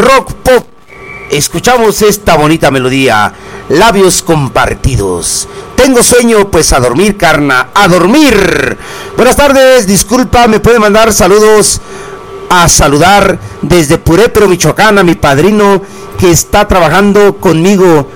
rock pop. Escuchamos esta bonita melodía, Labios Compartidos. Tengo sueño, pues a dormir, carna, a dormir. Buenas tardes, disculpa, me puede mandar saludos a saludar desde Purépero, Michoacán, a mi padrino que está trabajando conmigo.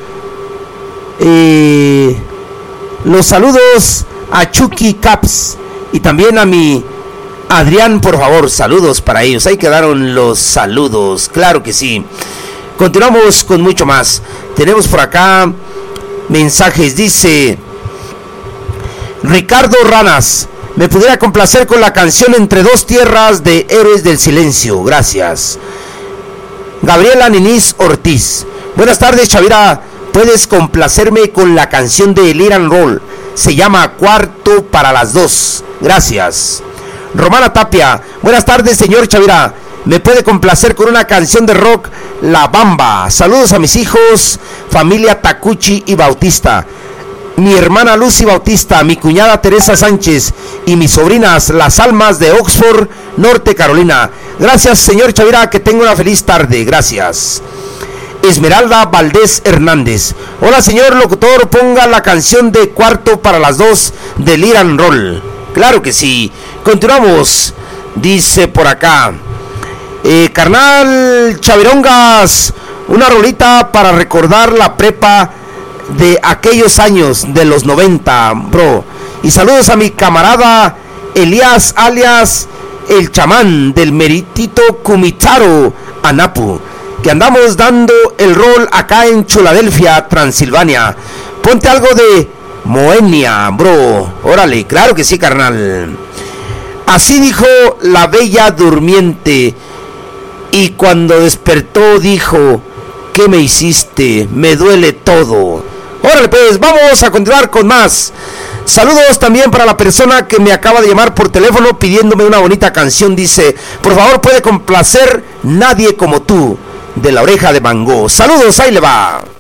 Los saludos a Chucky Caps y también a mi Adrián, por favor, saludos para ellos. Ahí quedaron los saludos, claro que sí. Continuamos con mucho más. Tenemos por acá mensajes. Dice Ricardo Ranas: me pudiera complacer con la canción Entre dos tierras de Héroes del Silencio, gracias. Gabriela Ninis Ortiz: buenas tardes, Chavira, puedes complacerme con la canción de Lit and Roll, se llama Cuarto para las Dos, gracias. Romana Tapia: buenas tardes, señor Chavira, me puede complacer con una canción de rock, La Bamba. Saludos a mis hijos, familia Tacuchi y Bautista, mi hermana Lucy Bautista, mi cuñada Teresa Sánchez y mis sobrinas, las almas de Oxford, Norte Carolina. Gracias, señor Chavira, que tenga una feliz tarde, gracias. Esmeralda Valdés Hernández: hola, señor locutor, ponga la canción de Cuarto para las Dos de Lit and Roll. Claro que sí. Continuamos. Dice por acá, carnal Chavirongas, una rolita para recordar la prepa de aquellos años de los 90, bro. Y saludos a mi camarada Elías alias El Chamán del Meritito Cumitaro, Anapu, que andamos dando el rol acá en Filadelfia, Transilvania. Ponte algo de Moenia, bro. Órale, claro que sí, carnal. Así dijo la bella durmiente, y cuando despertó dijo: ¿qué me hiciste? Me duele todo. Órale, pues vamos a continuar con más. Saludos también para la persona que me acaba de llamar por teléfono pidiéndome una bonita canción. Dice: por favor, puede complacer Nadie como tú, de La Oreja de Van Gogh. Saludos, ahí le va.